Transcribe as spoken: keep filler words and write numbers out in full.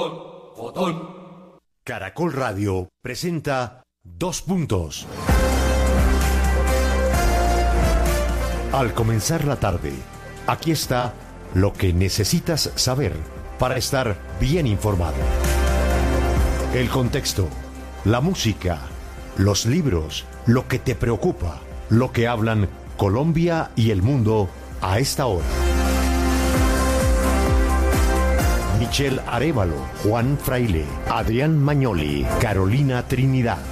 Caracol Radio presenta Dos Puntos. Al comenzar la tarde, aquí está lo que necesitas saber para estar bien informado. El contexto, la música, los libros, lo que te preocupa, lo que hablan Colombia y el mundo a esta hora. Michelle Arévalo, Juan Fraile, Adrián Magnoli, Carolina Trinidad.